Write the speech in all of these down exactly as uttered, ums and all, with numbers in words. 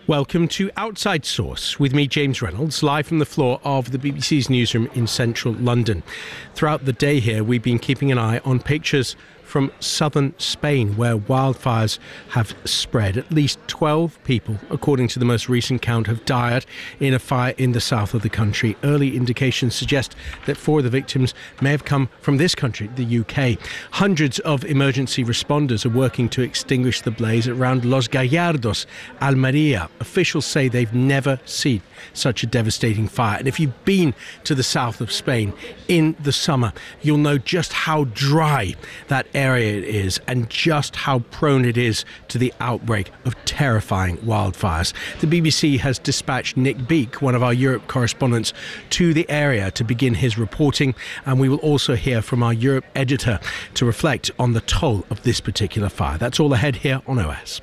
Welcome to Outside Source with me, James Reynolds, live from the floor of the B B C's newsroom in central London. Throughout the day here, we've been keeping an eye on pictures from southern Spain, where wildfires have spread. At least twelve people, according to the most recent count, have died in a fire in the south of the country. Early indications suggest that four of the victims may have come from this country, the U K. Hundreds of emergency responders are working to extinguish the blaze around Los Gallardos, Almeria. Officials say they've never seen such a devastating fire. And if you've been to the south of Spain in the summer, you'll know just how dry that area it is and just how prone it is to the outbreak of terrifying wildfires. The B B C has dispatched Nick Beake, one of our Europe correspondents, to the area to begin his reporting, and we will also hear from our Europe editor to reflect on the toll of this particular fire. That's all ahead here on O S.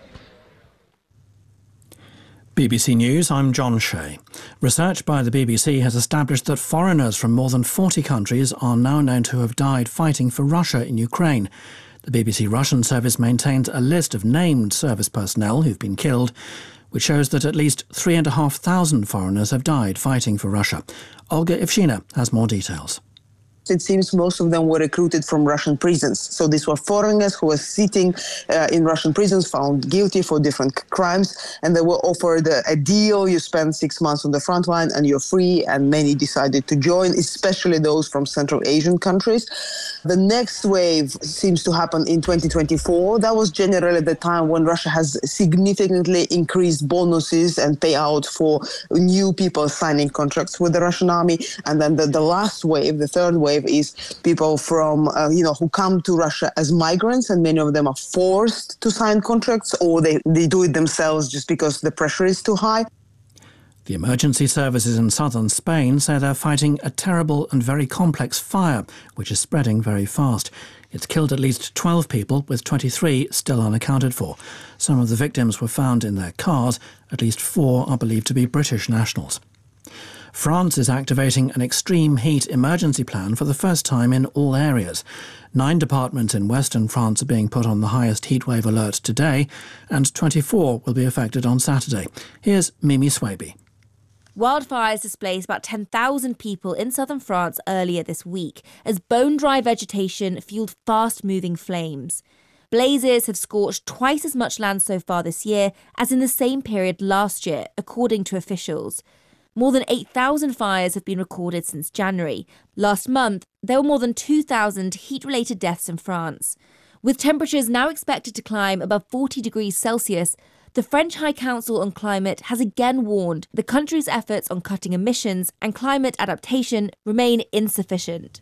B B C News, I'm John Shea. Research by the B B C has established that foreigners from more than forty countries are now known to have died fighting for Russia in Ukraine. The B B C Russian service maintains a list of named service personnel who've been killed, which shows that at least three and a half thousand foreigners have died fighting for Russia. Olga Ivshina has more details. It seems most of them were recruited from Russian prisons. So these were foreigners who were sitting uh, in Russian prisons, found guilty for different crimes, and they were offered a, a deal. You spend six months on the front line and you're free, and many decided to join, especially those from Central Asian countries. The next wave seems to happen in twenty twenty-four. That was generally the time when Russia has significantly increased bonuses and payout for new people signing contracts with the Russian army. And then the, the last wave, the third wave, is people from, uh, you know, who come to Russia as migrants, and many of them are forced to sign contracts, or they, they do it themselves just because the pressure is too high. The emergency services in southern Spain say they're fighting a terrible and very complex fire, which is spreading very fast. It's killed at least twelve people, with twenty-three still unaccounted for. Some of the victims were found in their cars. At least four are believed to be British nationals. France is activating an extreme heat emergency plan for the first time in all areas. Nine departments in western France are being put on the highest heatwave alert today, and twenty-four will be affected on Saturday. Here's Mimi Swaby. Wildfires displaced about ten thousand people in southern France earlier this week as bone-dry vegetation fueled fast-moving flames. Blazes have scorched twice as much land so far this year as in the same period last year, according to officials. More than eight thousand fires have been recorded since January. Last month, there were more than two thousand heat-related deaths in France. With temperatures now expected to climb above forty degrees Celsius, the French High Council on Climate has again warned the country's efforts on cutting emissions and climate adaptation remain insufficient.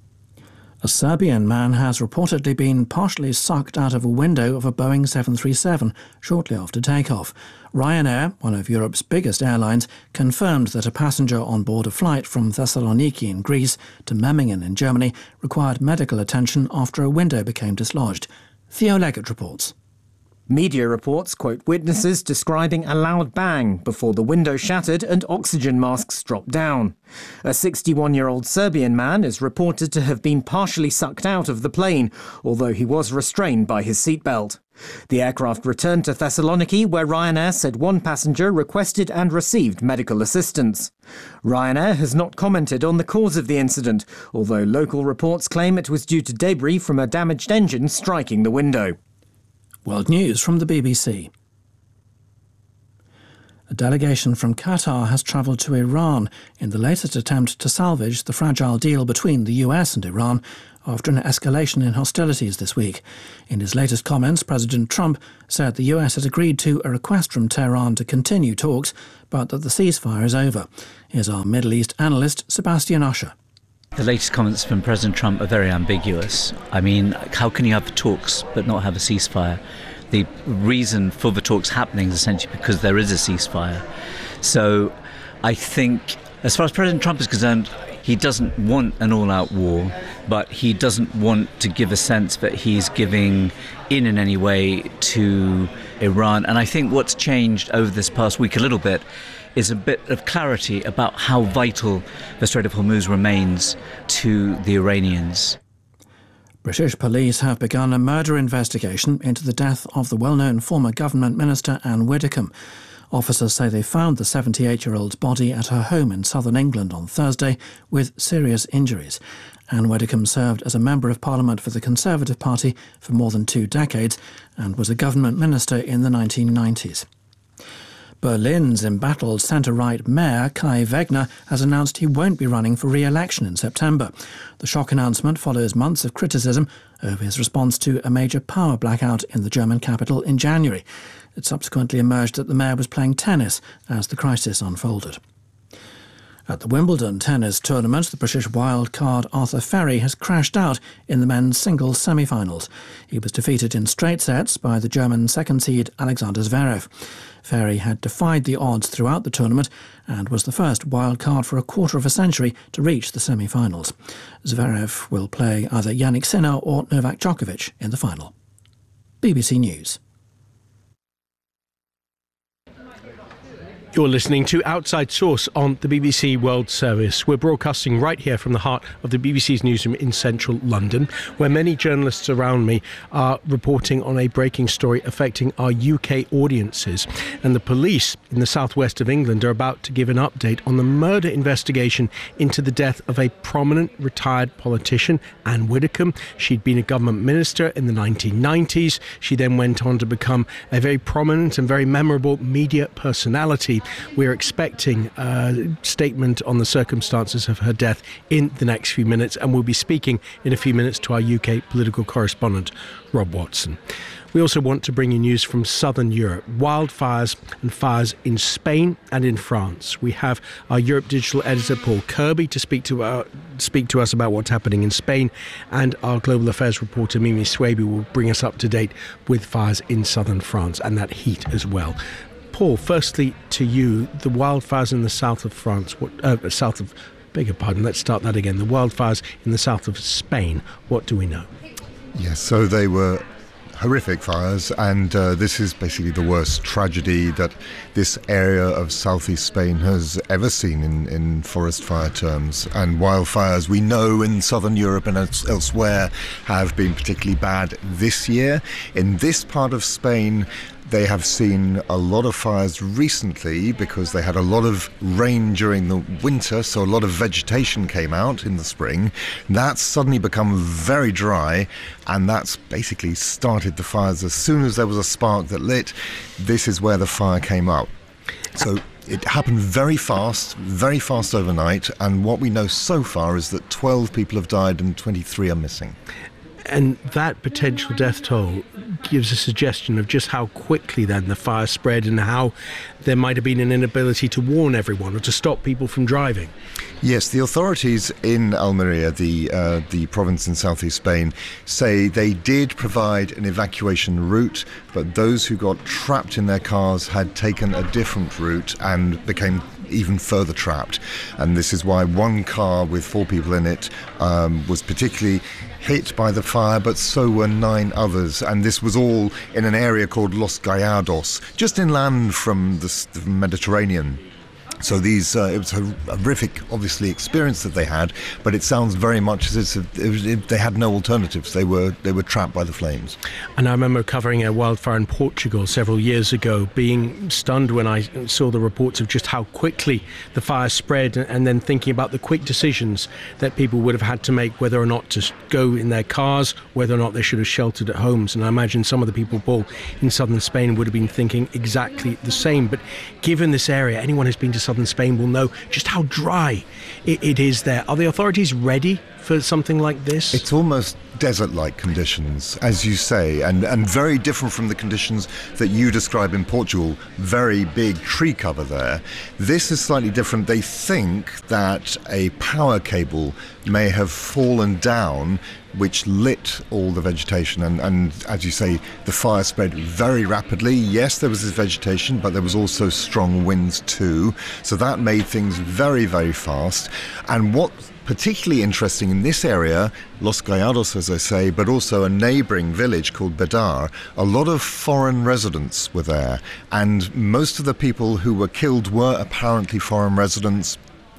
A Serbian man has reportedly been partially sucked out of a window of a Boeing seven thirty-seven shortly after takeoff. Ryanair, one of Europe's biggest airlines, confirmed that a passenger on board a flight from Thessaloniki in Greece to Memmingen in Germany required medical attention after a window became dislodged. Theo Leggett reports. Media reports quote witnesses describing a loud bang before the window shattered and oxygen masks dropped down. A sixty-one-year-old Serbian man is reported to have been partially sucked out of the plane, although he was restrained by his seatbelt. The aircraft returned to Thessaloniki, where Ryanair said one passenger requested and received medical assistance. Ryanair has not commented on the cause of the incident, although local reports claim it was due to debris from a damaged engine striking the window. World News from the B B C. A delegation from Qatar has travelled to Iran in the latest attempt to salvage the fragile deal between the U S and Iran after an escalation in hostilities this week. In his latest comments, President Trump said the U S had agreed to a request from Tehran to continue talks, but that the ceasefire is over. Here's our Middle East analyst, Sebastian Usher. The latest comments from President Trump are very ambiguous. I mean, how can you have talks but not have a ceasefire? The reason for the talks happening is essentially because there is a ceasefire. So I think, as far as President Trump is concerned, he doesn't want an all-out war, but he doesn't want to give a sense that he's giving in in any way to Iran. And I think what's changed over this past week a little bit is a bit of clarity about how vital the Strait of Hormuz remains to the Iranians. British police have begun a murder investigation into the death of the well-known former government minister Anne Widdecombe. Officers say they found the seventy-eight-year-old's body at her home in southern England on Thursday with serious injuries. Anne Widdecombe served as a Member of Parliament for the Conservative Party for more than two decades and was a government minister in the nineteen nineties. Berlin's embattled centre-right mayor Kai Wegner has announced he won't be running for re-election in September. The shock announcement follows months of criticism over his response to a major power blackout in the German capital in January. It subsequently emerged that the mayor was playing tennis as the crisis unfolded. At the Wimbledon tennis tournament, the British wildcard Arthur Ferry has crashed out in the men's singles semi-finals. He was defeated in straight sets by the German second seed Alexander Zverev. Ferry had defied the odds throughout the tournament and was the first wildcard for a quarter of a century to reach the semi-finals. Zverev will play either Jannik Sinner or Novak Djokovic in the final. B B C News. You're listening to Outside Source on the B B C World Service. We're broadcasting right here from the heart of the B B C's newsroom in central London, where many journalists around me are reporting on a breaking story affecting our U K audiences. And the police in the southwest of England are about to give an update on the murder investigation into the death of a prominent retired politician, Anne Widdecombe. She'd been a government minister in the nineteen nineties. She then went on to become a very prominent and very memorable media personality. We're expecting a statement on the circumstances of her death in the next few minutes, and we'll be speaking in a few minutes to our U K political correspondent, Rob Watson. We also want to bring you news from southern Europe, wildfires and fires in Spain and in France. We have our Europe Digital editor, Paul Kirby, to speak to our, speak to us about what's happening in Spain, and our global affairs reporter, Mimi Swaby, will bring us up to date with fires in southern France and that heat as well. Paul, firstly to you, the wildfires in the south of France, what, uh, south of, beg your pardon, let's start that again, the wildfires in the south of Spain, what do we know? Yes, so they were horrific fires, and uh, this is basically the worst tragedy that this area of southeast Spain has ever seen in, in forest fire terms. And wildfires, we know in southern Europe and elsewhere, have been particularly bad this year. In this part of Spain, they have seen a lot of fires recently because they had a lot of rain during the winter, so a lot of vegetation came out in the spring. That's suddenly become very dry, and that's basically started the fires. As soon as there was a spark that lit, this is where the fire came up. So it happened very fast, very fast overnight, and what we know so far is that twelve people have died and twenty-three are missing. And that potential death toll gives a suggestion of just how quickly then the fire spread and how there might have been an inability to warn everyone or to stop people from driving. Yes, the authorities in Almeria, the uh, the province in southeast Spain, say they did provide an evacuation route, but those who got trapped in their cars had taken a different route and became even further trapped. And this is why one car with four people in it um, was particularly hit by the fire, but so were nine others. And this was all in an area called Los Gallardos, just inland from the, the Mediterranean. So these, uh, it was a horrific, obviously, experience that they had, but it sounds very much as if it was, it, they had no alternatives. They were they were trapped by the flames. And I remember covering a wildfire in Portugal several years ago, being stunned when I saw the reports of just how quickly the fire spread, and then thinking about the quick decisions that people would have had to make, whether or not to go in their cars, whether or not they should have sheltered at homes. And I imagine some of the people, Paul, in southern Spain would have been thinking exactly the same. But given this area, anyone who's been to southern Spain will know just how dry it, it is there. Are the authorities ready for something like this? It's almost desert-like conditions, as you say, and, and very different from the conditions that you describe in Portugal. Very big tree cover there. This is slightly different. They think that a power cable may have fallen down, which lit all the vegetation, and, and as you say, the fire spread very rapidly. Yes, there was this vegetation, but there was also strong winds too, so that made things very, very fast. And what particularly interesting in this area, Los Gallardos, as I say, but also a neighbouring village called Bedar, a lot of foreign residents were there, and most of the people who were killed were apparently foreign residents.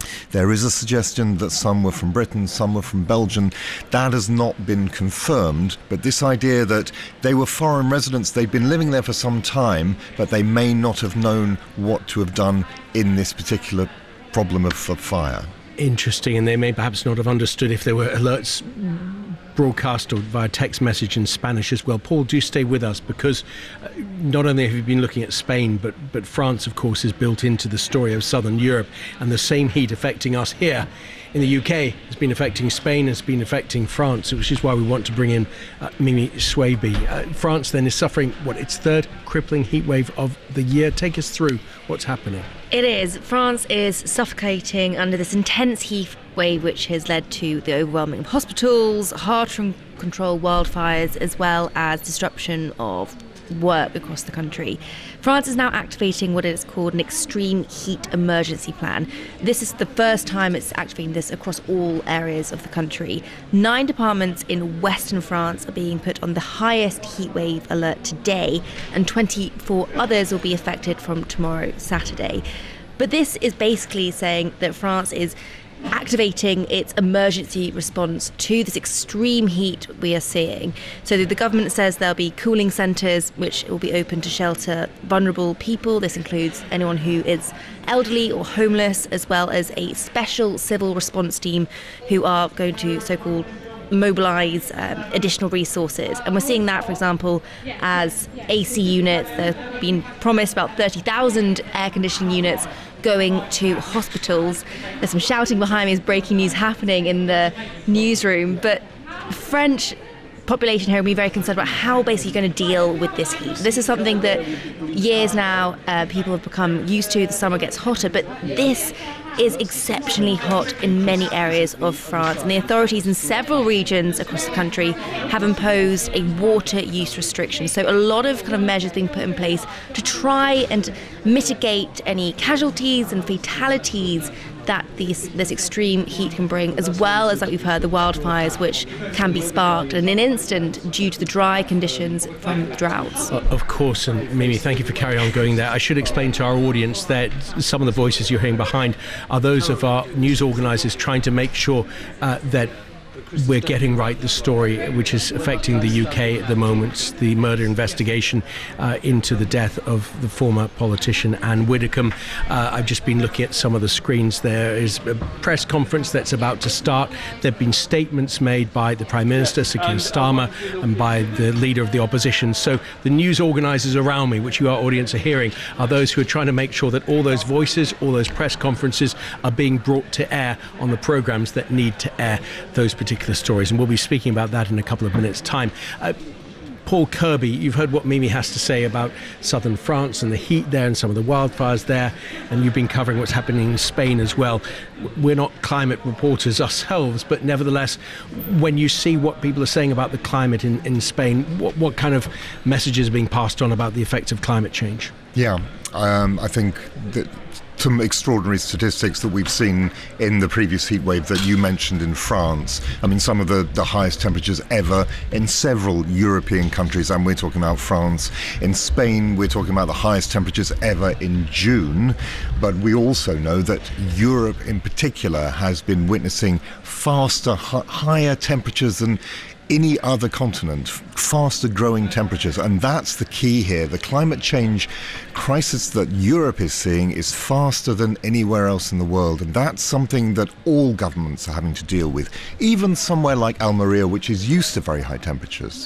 There is a suggestion that some were from Britain, some were from Belgium. That has not been confirmed, but this idea that they were foreign residents, they'd been living there for some time, but they may not have known what to have done in this particular problem of, of fire. Interesting, and they may perhaps not have understood if there were alerts broadcast or via text message in Spanish as well. Paul, do stay with us, because uh, not only have you been looking at Spain, but, but France, of course, is built into the story of southern Europe, and the same heat affecting us here in the U K has been affecting Spain, has been affecting France, which is why we want to bring in uh, Mimi Swaby. Uh, France then is suffering, what, its third crippling heat wave of the year. Take us through what's happening. It is. France is suffocating under this intense heat wave, which has led to the overwhelming of hospitals, hard-to-control wildfires, as well as disruption of work across the country. France is now activating what is called an extreme heat emergency plan. This is the first time it's activating this across all areas of the country. Nine departments in western France are being put on the highest heat wave alert today, and twenty-four others will be affected from tomorrow, Saturday. But this is basically saying that France is activating its emergency response to this extreme heat we are seeing. So the government says there'll be cooling centres which will be open to shelter vulnerable people. This includes anyone who is elderly or homeless, as well as a special civil response team who are going to so-called mobilise um, additional resources. And we're seeing that, for example, as A C units. There have been promised about thirty thousand air conditioning units going to hospitals. There's some shouting behind me as breaking news happening in the newsroom, but French population here will be very concerned about how basically you're going to deal with this heat. This is something that years now uh, people have become used to. The summer gets hotter, but this is exceptionally hot in many areas of France, and the authorities in several regions across the country have imposed a water use restriction. So a lot of kind of measures being put in place to try and mitigate any casualties and fatalities that these, this extreme heat can bring, as well as, like we've heard, the wildfires which can be sparked in an instant due to the dry conditions from droughts. Uh, of course, and Mimi, thank you for carrying on going there. I should explain to our audience that some of the voices you're hearing behind are those of our news organisers trying to make sure uh, that we're getting right the story which is affecting the U K at the moment, the murder investigation uh, into the death of the former politician Anne Widdecombe. Uh, I've just been looking at some of the screens. There is a press conference that's about to start. There have been statements made by the Prime Minister, Sir Keir Starmer, and by the leader of the opposition. So the news organisers around me, which you, our audience, are hearing, are those who are trying to make sure that all those voices, all those press conferences are being brought to air on the programmes that need to air those particular stories, and we'll be speaking about that in a couple of minutes' time. Uh, Paul Kirby, you've heard what Mimi has to say about southern France and the heat there and some of the wildfires there, and you've been covering what's happening in Spain as well. We're not climate reporters ourselves, but nevertheless, when you see what people are saying about the climate in, in Spain, what, what kind of messages are being passed on about the effects of climate change? Yeah, um, I think that some extraordinary statistics that we've seen in the previous heat wave that you mentioned in France. I mean, some of the, the highest temperatures ever in several European countries, and we're talking about France. In Spain, we're talking about the highest temperatures ever in June. But we also know that Europe in particular has been witnessing faster, h- higher temperatures than any other continent, faster growing temperatures, and that's the key here. The climate change crisis that Europe is seeing is faster than anywhere else in the world, and that's something that all governments are having to deal with, even somewhere like Almeria, which is used to very high temperatures.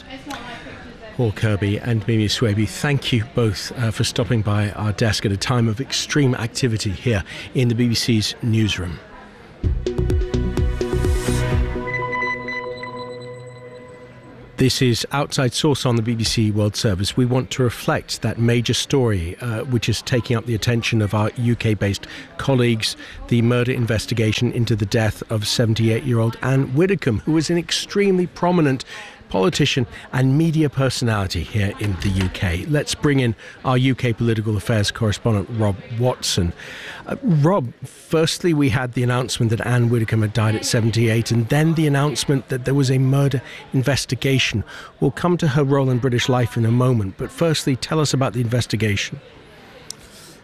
Paul Kirby and Mimi Swaby, thank you both uh, for stopping by our desk at a time of extreme activity here in the B B C's newsroom. This is Outside Source on the B B C World Service. We want to reflect that major story uh, which is taking up the attention of our U K-based colleagues, the murder investigation into the death of seventy-eight-year-old Anne Widdecombe, who was an extremely prominent politician and media personality here in the U K. Let's bring in our U K political affairs correspondent, Rob Watson. Uh, Rob, firstly, we had the announcement that Anne Widdecombe had died at seventy-eight, and then the announcement that there was a murder investigation. We'll come to her role in British life in a moment, but firstly, tell us about the investigation.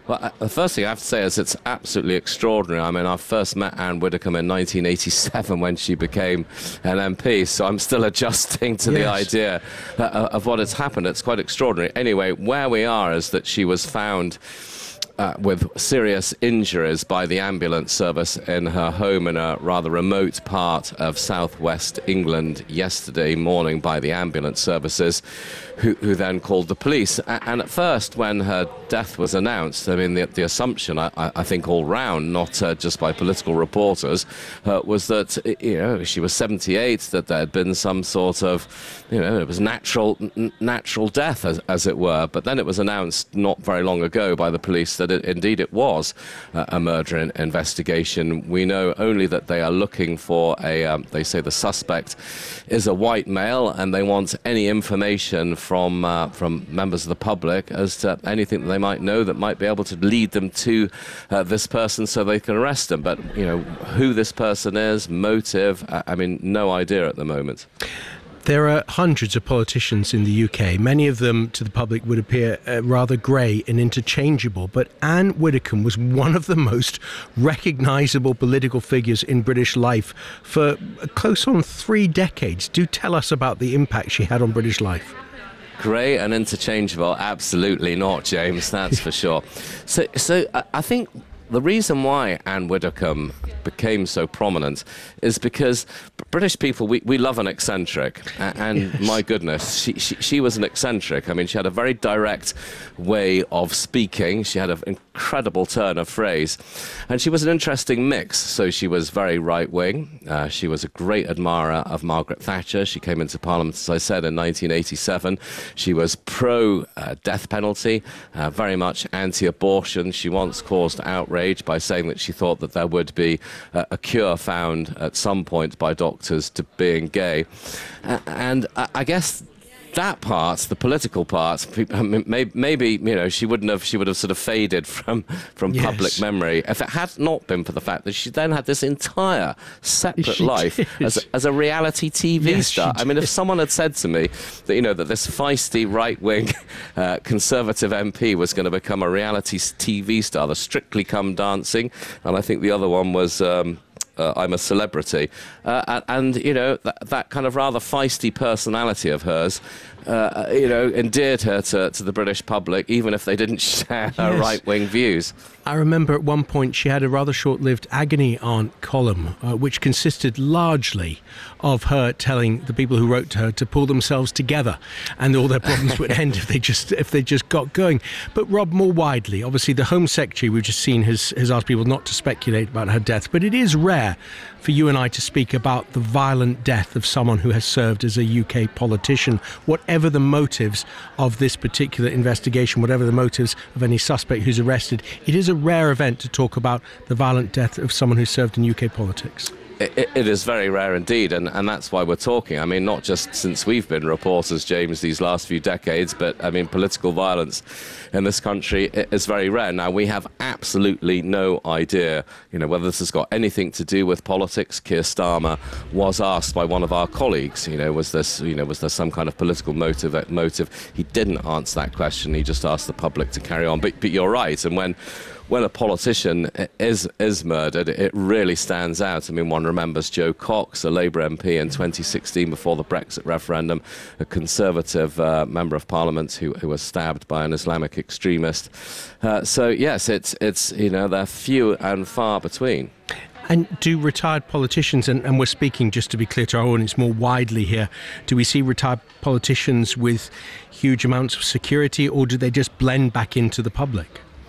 Well, the first thing I have to say is it's absolutely extraordinary. I mean, I first met Anne Widdecombe in nineteen eighty-seven when she became an M P, so I'm still adjusting to yes. the idea uh, of what has happened. It's quite extraordinary. Anyway, where we are is that she was found Uh, with serious injuries by the ambulance service in her home in a rather remote part of southwest England yesterday morning by the ambulance services, who, who then called the police. A- and at first, when her death was announced, I mean, the, the assumption, I, I think all round, not uh, just by political reporters, uh, was that, you know, she was seventy-eight, that there had been some sort of, you know, it was natural n- natural death, as, as it were. But then it was announced not very long ago by the police that it, indeed it was uh, a murder in- investigation. We know only that they are looking for a, um, they say the suspect is a white male, and they want any information from uh, from members of the public as to anything that they might know that might be able to lead them to uh, this person so they can arrest him. But, you know, who this person is, motive, I, I mean, no idea at the moment. There are hundreds of politicians in the U K. Many of them, to the public, would appear uh, rather grey and interchangeable. But Anne Widdecombe was one of the most recognisable political figures in British life for close on three decades. Do tell us about the impact she had on British life. Grey and interchangeable? Absolutely not, James, that's for sure. So, so I think the reason why Anne Widdecombe became so prominent is because British people, we, we love an eccentric. And yes. my goodness, she, she, she was an eccentric. I mean, she had a very direct way of speaking. She had an incredible turn of phrase. And she was an interesting mix. So she was very right-wing. Uh, she was a great admirer of Margaret Thatcher. She came into Parliament, as I said, in nineteen eighty-seven. She was pro-death uh, penalty, uh, very much anti-abortion. She once caused outrage by saying that she thought that there would be uh, a cure found at some point by doctors to being gay. Uh, and I, I guess that part, the political part, maybe, maybe you know, she wouldn't have. She would have sort of faded from from yes. public memory if it had not been for the fact that she then had this entire separate she life as a, as a reality T V yes, star. I mean, if someone had said to me that, you know, that this feisty right-wing uh, Conservative M P was going to become a reality T V star, the Strictly Come Dancing, and I think the other one was. Um, Uh, I'm a Celebrity, uh, and, and you know that, that kind of rather feisty personality of hers, uh, you know, endeared her to, to the British public, even if they didn't share her yes. right-wing views. I remember at one point she had a rather short-lived agony aunt column, uh, which consisted largely of her telling the people who wrote to her to pull themselves together, and all their problems would end if they just if they just got going. But Rob, more widely, obviously the Home Secretary we've just seen has has asked people not to speculate about her death, but it is rare for you and I to speak about the violent death of someone who has served as a U K politician, whatever the motives of this particular investigation, whatever the motives of any suspect who's arrested. It is a rare event to talk about the violent death of someone who served in U K politics. It, it is very rare indeed, and, and that's why we're talking. I mean, not just since we've been reporters, James, these last few decades, but, I mean, political violence in this country is very rare. Now, we have absolutely no idea, you know, whether this has got anything to do with politics. Keir Starmer was asked by one of our colleagues, you know, was this, you know, was there some kind of political motive? motive? He didn't answer that question. He just asked the public to carry on. But, but you're right, and when... When a politician is is murdered, it really stands out. I mean, one remembers Joe Cox, a Labour M P in twenty sixteen before the Brexit referendum, a Conservative uh, member of Parliament who, who was stabbed by an Islamic extremist. Uh, so, yes, it's, it's you know, they're few and far between. And do retired politicians, and, and we're speaking, just to be clear to our audience, more widely here, do we see retired politicians with huge amounts of security, or do they just blend back into the public?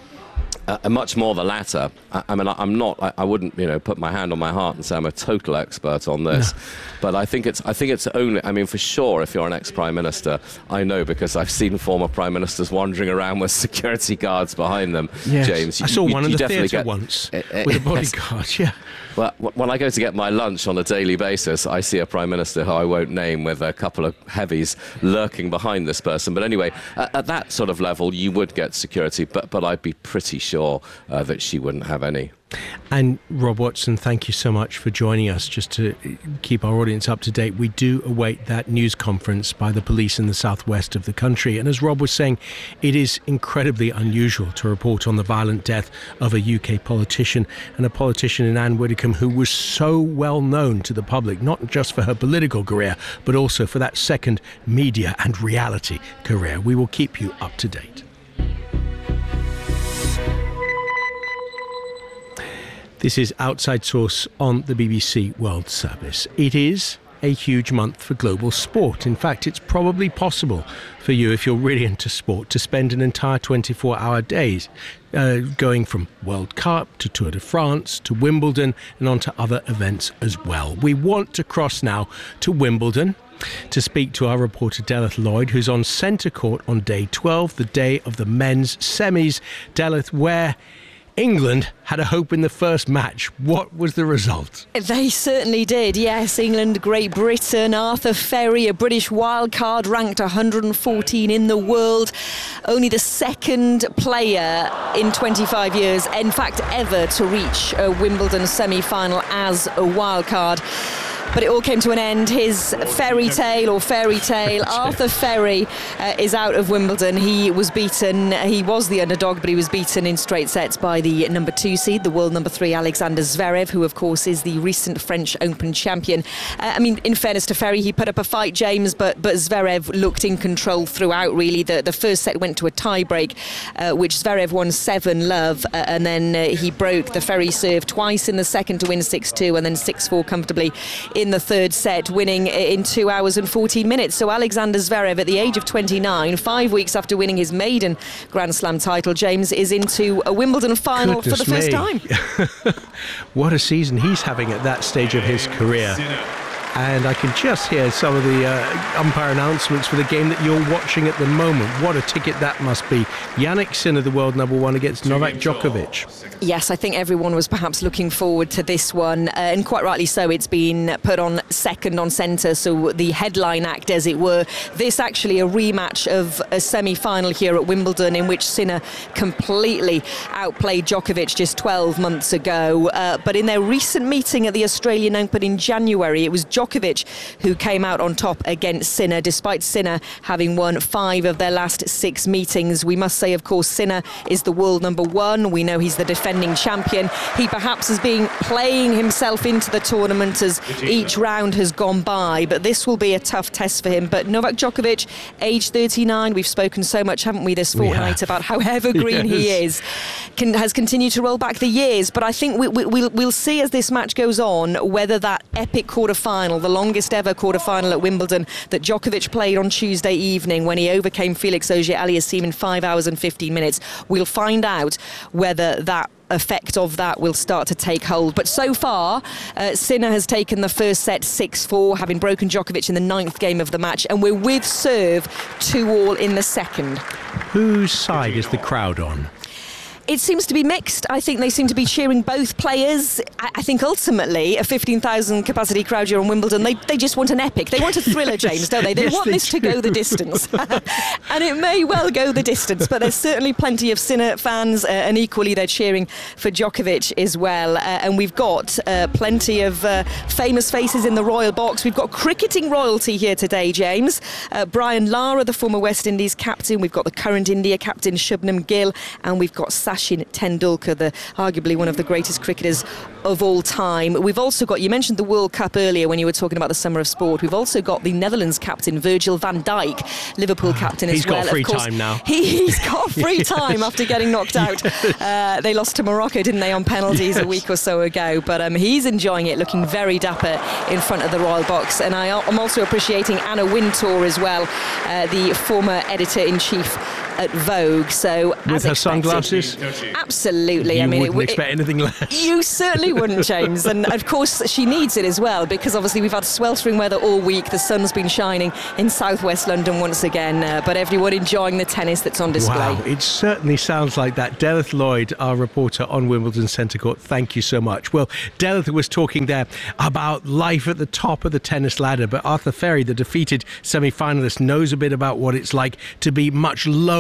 Uh, much more the latter. I, I mean, I, I'm not. I, I wouldn't, you know, put my hand on my heart and say I'm a total expert on this. No. But I think it's. I think it's only. I mean, for sure, if you're an ex-prime minister, I know because I've seen former prime ministers wandering around with security guards behind them. Yes. James, I saw you, one you in the theatre get, once uh, uh, with a bodyguard. Yes. Yeah. Well, when I go to get my lunch on a daily basis, I see a prime minister who I won't name with a couple of heavies lurking behind this person. But anyway, at, at that sort of level, you would get security, but but I'd be pretty sure uh, that she wouldn't have any. And Rob Watson, thank you so much for joining us. Just to keep our audience up to date, we do await that news conference by the police in the southwest of the country. And as Rob was saying, it is incredibly unusual to report on the violent death of a U K politician, and a politician in Anne Widdecombe who was so well known to the public, not just for her political career, but also for that second media and reality career. We will keep you up to date. This is Outside Source on the B B C World Service. It is a huge month for global sport. In fact, it's probably possible for you, if you're really into sport, to spend an entire twenty-four hour days uh, going from World Cup to Tour de France to Wimbledon and on to other events as well. We want to cross now to Wimbledon to speak to our reporter Delith Lloyd, who's on centre court on day twelve, the day of the men's semis. Delith, where England had a hope in the first match. What was the result? They certainly did, yes. England, Great Britain, Arthur Ferry, a British wildcard, ranked one hundred fourteen in the world. Only the second player in twenty-five years, in fact ever, to reach a Wimbledon semi-final as a wildcard. But it all came to an end. His fairy tale or fairy tale, Arthur Ferry, uh, is out of Wimbledon. He was beaten, he was the underdog, but he was beaten in straight sets by the number two seed, the world number three, Alexander Zverev, who of course is the recent French Open champion. Uh, I mean, in fairness to Ferry, he put up a fight, James, but, but Zverev looked in control throughout, really. The, the first set went to a tie-break, uh, which Zverev won seven love, uh, and then uh, he broke the Ferry serve twice in the second to win six two, and then six four comfortably in the third set, winning in two hours and fourteen minutes. So Alexander Zverev, at the age of twenty-nine, five weeks after winning his maiden Grand Slam title, James, is into a Wimbledon final Goodness for the first me. time. What a season he's having at that stage of his career. And I can just hear some of the uh, umpire announcements for the game that you're watching at the moment. What a ticket that must be. Jannik Sinner, the world number one, against Novak Djokovic. Yes, I think everyone was perhaps looking forward to this one, uh, and quite rightly so. It's been put on second on centre, so the headline act, as it were. This actually a rematch of a semi-final here at Wimbledon, in which Sinner completely outplayed Djokovic just twelve months ago. Uh, but in their recent meeting at the Australian Open in January, it was Djokovic who came out on top against Sinner, despite Sinner having won five of their last six meetings. We must say, of course, Sinner is the world number one. We know he's the defending champion. He perhaps has been playing himself into the tournament as each round has gone by, but this will be a tough test for him. But Novak Djokovic, age thirty-nine, we've spoken so much, haven't we, this fortnight about how evergreen yes. he is, Can, has continued to roll back the years. But I think we, we, we'll, we'll see as this match goes on whether that epic quarter-final, the longest ever quarter-final at Wimbledon that Djokovic played on Tuesday evening when he overcame Felix Auger-Aliassime in five hours and fifteen minutes, we'll find out whether that effect of that will start to take hold. But so far, uh, Sinner has taken the first set six four, having broken Djokovic in the ninth game of the match, and we're with serve two all in the second. Whose side is the crowd on? It seems to be mixed. I think they seem to be cheering both players. I, I think ultimately a fifteen thousand capacity crowd here on Wimbledon, they, they just want an epic. They want a thriller, James, don't they? They yes, want they this do. to go the distance. And it may well go the distance, but there's certainly plenty of Sinner fans, uh, and equally they're cheering for Djokovic as well. Uh, and we've got uh, plenty of uh, famous faces in the royal box. We've got cricketing royalty here today, James. Uh, Brian Lara, the former West Indies captain. We've got the current India captain, Shubnam Gill, and we've got Sachin Tendulkar, the arguably one of the greatest cricketers of all time. We've also got, you mentioned the World Cup earlier when you were talking about the summer of sport. We've also got the Netherlands captain, Virgil van Dijk, Liverpool captain he's as well. He's got free of course, time now. He, he's got free yes. time after getting knocked out. Yes. Uh, they lost to Morocco, didn't they, on penalties yes. a week or so ago. But um, he's enjoying it, looking very dapper in front of the royal box. And I, I'm also appreciating Anna Wintour as well, uh, the former editor-in-chief at Vogue. So with as her expected, sunglasses? Absolutely. You I mean, wouldn't it, expect it, anything less. You certainly wouldn't, James. And of course she needs it as well, because obviously we've had sweltering weather all week. The sun's been shining in southwest London once again, uh, but everyone enjoying the tennis that's on display. Wow, it certainly sounds like that. Delith Lloyd, our reporter on Wimbledon Centre Court, thank you so much. Well, Delith was talking there about life at the top of the tennis ladder, but Arthur Ferry, the defeated semi-finalist, knows a bit about what it's like to be much lower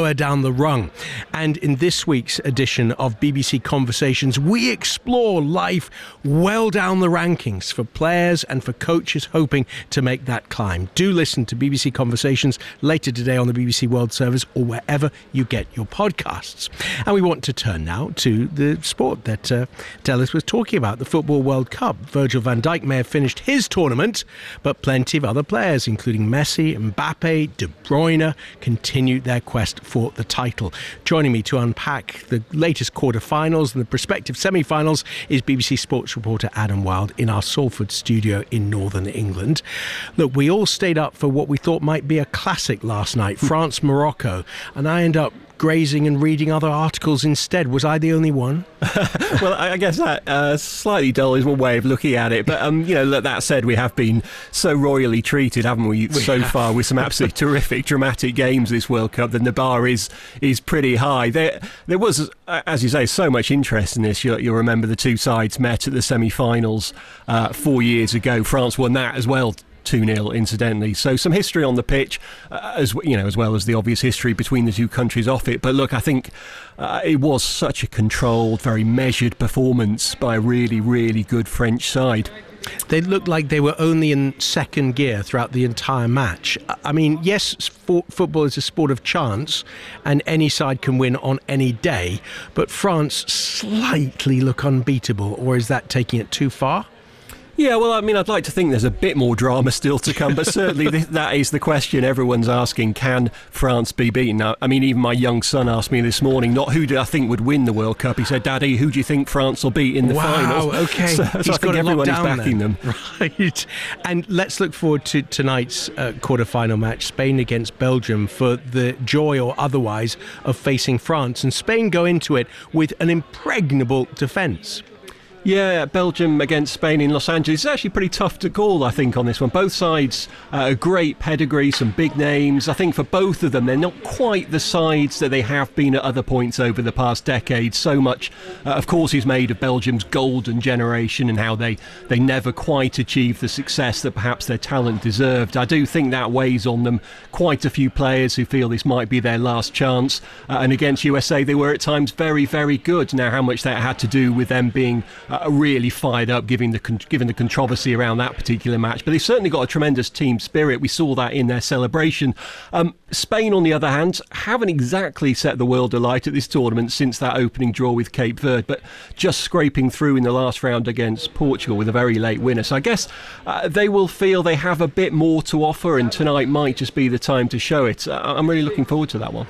lower down the rung. And in this week's edition of B B C Conversations, we explore life well down the rankings for players and for coaches hoping to make that climb. Do listen to B B C Conversations later today on the B B C World Service or wherever you get your podcasts. And we want to turn now to the sport that uh, Dallas was talking about, the Football World Cup. Virgil van Dijk may have finished his tournament, but plenty of other players, including Messi, Mbappe, De Bruyne, continued their quest for the title. Joining me to unpack the latest quarter-finals and the prospective semi-finals is B B C Sports reporter Adam Wilde in our Salford studio in northern England. Look, we all stayed up for what we thought might be a classic last night, France-Morocco, and I end up grazing and reading other articles instead. Was I the only one? Well, I guess that uh, slightly dull is one way of looking at it. But, um, you know, look, that said, we have been so royally treated, haven't we, we so have. far, with some absolutely terrific, dramatic games this World Cup. Then the bar is is pretty high. There there was, as you say, so much interest in this. You'll, you'll remember the two sides met at the semi-finals uh, four years ago. France won that as well, two nil, incidentally. So some history on the pitch, uh, as you know, as well as the obvious history between the two countries off it. But look, I think uh, it was such a controlled, very measured performance by a really, really good French side. They looked like they were only in second gear throughout the entire match. I mean, yes, football is a sport of chance and any side can win on any day, but France slightly look unbeatable, or is that taking it too far? Yeah, well, I mean, I'd like to think there's a bit more drama still to come, but certainly th- that is the question everyone's asking. Can France be beaten? I mean, even my young son asked me this morning, not who do I think would win the World Cup. He said, Daddy, who do you think France will beat in the wow, finals? Wow, OK. So, so I think everyone is backing then. them. Right. And let's look forward to tonight's uh, quarter-final match, Spain against Belgium, for the joy or otherwise of facing France. And Spain go into it with an impregnable defence. Yeah, Belgium against Spain in Los Angeles. It's actually pretty tough to call, I think, on this one. Both sides, uh, a great pedigree, some big names. I think for both of them, they're not quite the sides that they have been at other points over the past decade. So much, uh, of course, is made of Belgium's golden generation and how they, they never quite achieved the success that perhaps their talent deserved. I do think that weighs on them. Quite a few players who feel this might be their last chance. Uh, and against U S A, they were at times very, very good. Now, how much that had to do with them being Uh, really fired up, given the con- given the controversy around that particular match. But they've certainly got a tremendous team spirit. We saw that in their celebration. Um, Spain, on the other hand, haven't exactly set the world alight at this tournament since that opening draw with Cape Verde, but just scraping through in the last round against Portugal with a very late winner. So I guess uh, they will feel they have a bit more to offer, and tonight might just be the time to show it. Uh, I'm really looking forward to that one.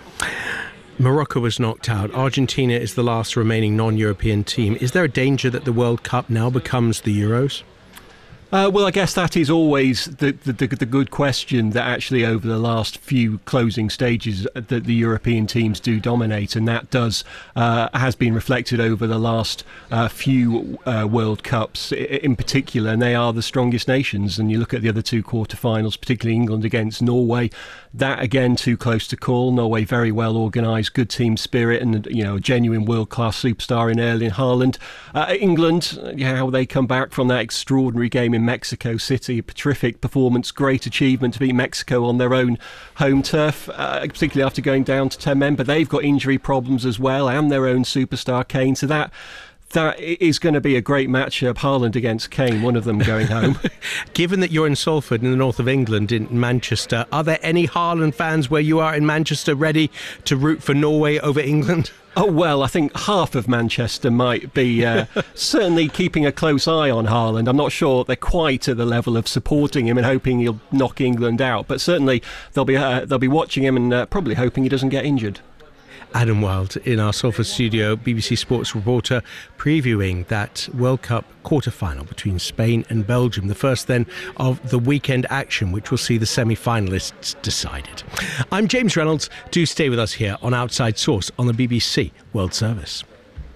Morocco was knocked out. Argentina is the last remaining non-European team. Is there a danger that the World Cup now becomes the Euros? Uh, well, I guess that is always the, the, the, the good question, that actually over the last few closing stages that the European teams do dominate, and that does uh, has been reflected over the last uh, few uh, World Cups in particular, and they are the strongest nations. And you look at the other two quarterfinals, particularly England against Norway, that again too close to call. Norway very well organised, good team spirit, and you know a genuine world-class superstar in Erling Haaland. Uh, England, how they come back from that extraordinary game in Mexico City, a terrific performance, great achievement to beat Mexico on their own home turf, uh, particularly after going down to ten men. But they've got injury problems as well, and their own superstar Kane. So that that is going to be a great matchup. Haaland against Kane, one of them going home. Given that you're in Salford in the north of England, in Manchester, are there any Haaland fans where you are in Manchester ready to root for Norway over England? Oh, well, I think half of Manchester might be uh, certainly keeping a close eye on Haaland. I'm not sure they're quite at the level of supporting him and hoping he'll knock England out, but certainly they'll be uh, they'll be watching him and uh, probably hoping he doesn't get injured. Adam Wilde in our Salford studio, B B C Sports reporter, previewing that World Cup quarter-final between Spain and Belgium, the first then of the weekend action, which will see the semi-finalists decided. I'm James Reynolds. Do stay with us here on Outside Source on the B B C World Service.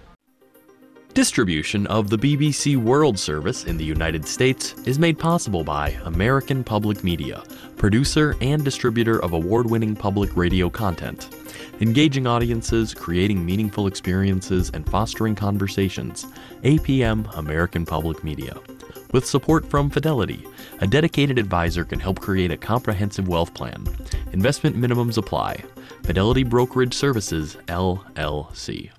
Distribution of the B B C World Service in the United States is made possible by American Public Media, producer and distributor of award-winning public radio content. Engaging audiences, creating meaningful experiences, and fostering conversations. A P M American Public Media. With with support from Fidelity. A dedicated advisor can help create a comprehensive wealth plan. Investment minimums apply. Fidelity Brokerage Services, L L C.